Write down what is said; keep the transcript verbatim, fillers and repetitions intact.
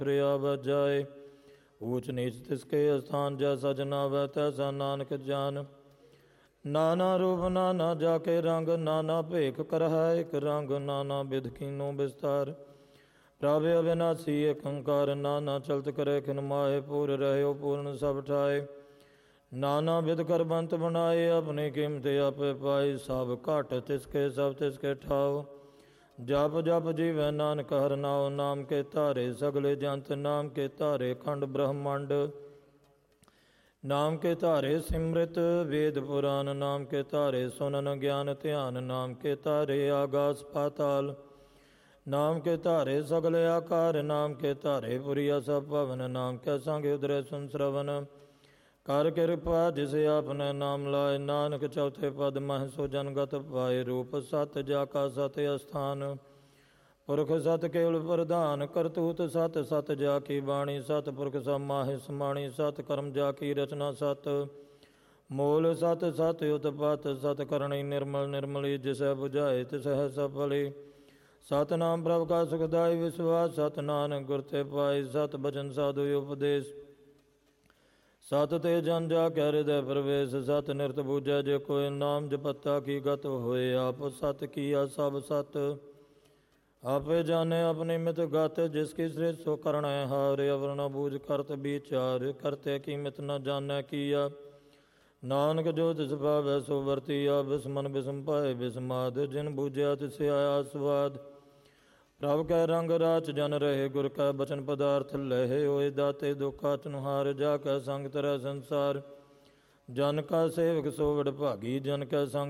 ਰਿਆ ਵਜਾਏ। ਊਚ ਨੀਚ ਤਿਸਕੇ ਅਸਥਾਨ ਜੈਸਾ ਜਨਾਵੈ ਤੈਸਾ ਨਾਨਕ ਜਾਨ। ਨਾਨਾ ਰੂਪ ਨਾਨਾ ਜਾਕੇ ਰੰਗ ਨਾਨਾ ਭੇਖ ਕਰਹਿ ਇਕ ਰੰਗ ਨਾਨਾ ਬਿਧ ਕੀਨੋ ਬਿਸਤਾਰ। ਪ੍ਰਭ ਅਵਿਨਾਸੀ ਏਕ ਓੰਕਾਰ ਨਾਨਾ ਚਲਤ ਕਰੇ ਖਿਨ ਮਾਹੇ ਪੂਰ ਰਹਿਓ ਪੂਰਨ ਸਭ ਠਾਏ। ਨਾਨਾ ਬਿਧ ਕਰਬੰਤ ਬਣਾਏ ਆਪਣੀ ਕੀਮਤ ਆਪੇ ਪਾਈ ਸਭ ਘਟ ਤਿਸਕੇ ਸਭ ਤਿਸਕੇ ਠਾਓ। ਜਪ ਜਪ ਜੀਵੈ ਨਾਨਕ ਹਰਿ ਨਾਉ ਨਾਮ ਕੇ ਧਾਰੇ ਸਗਲੇ ਜੰਤ ਨਾਮ ਕੇ ਧਾਰੇ ਖੰਡ ਬ੍ਰਹਮੰਡ। ਨਾਮ ਕੇ ਧਾਰੇ ਸਿਮ੍ਰਿਤ ਵੇਦ ਪੁਰਾਨ ਨਾਮ ਕੇ ਧਾਰੇ ਸੁਨਨ ਗਿਆਨ ਧਿਆਨ ਨਾਮ ਕੇ ਧਾਰੇ ਆਗਾਸ ਪਾਤਾਲ। ਨਾਮ ਕੇ ਧਾਰੇ ਸਗਲੇ ਆਕਾਰ ਨਾਮ ਕੇ ਧਾਰੇ ਪੁਰੀਆ ਸਭ ਭਵਨ ਨਾਮ ਕੈ ਸੰਗ ਉਦਰੈ ਸੁਨ ਸਰਵਨ। ਕਰ ਕਿਰਪਾ ਜਿਸ ਆਪਨੇ ਨਾਮ ਲਾਏ ਨਾਨਕ ਚੌਥੇ ਪਦ ਮਹਿ ਸੋ ਜਨਗਤ ਪਾਏ। ਰੂਪ ਸਤ ਜਾ ਕਾ ਸਤ ਅਸਥਾਨ ਪੁਰਖ ਸਤ ਕੇਵਲ ਪ੍ਰਧਾਨ। ਕਰਤੂਤ ਸਤ ਸਤ ਜਾ ਕੀ ਬਾਣੀ ਸਤ ਪੁਰਖ ਸਭ ਮਾਹਿ ਸਮਾਣੀ। ਸਤ ਕਰਮ ਜਾ ਕੀ ਰਚਨਾ ਸਤ ਮੂਲ ਸਤ ਸਤ ਉਤਪਤ। ਸਤ ਕਰਣੀ ਨਿਰਮਲ ਨਿਰਮਲੀ ਜਿਸੈ ਬੁਝਾਏ ਤਿਸੈ ਸਫਲੀ। ਸਤਨਾਮ ਪ੍ਰਭ ਕਾ ਸੁਖਦਾਈ ਵਿਸ਼ਵਾਸ ਸਤ ਨਾਨਕ ਗੁਰ ਤੇ ਪਾਈ। ਸਤ ਬਚਨ ਸਾਧੂ ਉਪਦੇਸ਼ ਸਤ ਤੇ ਜਨ ਜਾ ਕੈ ਹਿਰਦੈ ਪ੍ਰਵੇਸ਼। ਸਤ ਨਿਰਤ ਬੂਝੈ ਜੇ ਕੋਇ ਨਾਮ ਜਪਤਾ ਕੀ ਗਤ ਹੋਏ। ਆਪ ਸਤ ਕੀਆ ਸਭ ਸਤ ਆਪੇ ਜਾਣੇ ਆਪਣੀ ਮਿਤ ਗਤ। ਜਿਸ ਕੀ ਸ੍ਰਿਸ਼ਟ ਸੋ ਕਰਣੈ ਹਾਰੇ ਅਵਰ ਨ ਬੂਝ ਕਰਤ ਵਿਚਾਰ। ਕਰਤੇ ਕੀ ਮਿਤ ਨ ਜਾਣੈ ਕੀਆ ਨਾਨਕ ਜੋ ਤਿਸ ਭਾਵੈ ਸੋ ਵਰਤੀਆ। ਬਿਸਮਨ ਬਿਸਮ ਪਾਏ ਬਿਸਮਾਦ ਜਿਨ ਬੂਝਿਆ ਤਿਸ ਆਇਆ ਸਵਾਦ। ਪ੍ਰਭ ਕੈ ਰੰਗ ਰਾਚ ਜਨ ਰਹੇ ਗੁਰ ਕੈ ਬਚਨ ਪਦਾਰਥ ਲਹੇ। ਹੋਏ ਦਾਤੇ ਦੁਖਾ ਤੁਨਹਾਰ ਜਾ ਕੈ ਸੰਗ ਤਰੈ ਸੰਸਾਰ। ਜਨ ਕਾ ਸੇਵਕ ਸੋ ਵਡ ਭਾਗੀ ਜਨ ਕੈ ਸੰਗ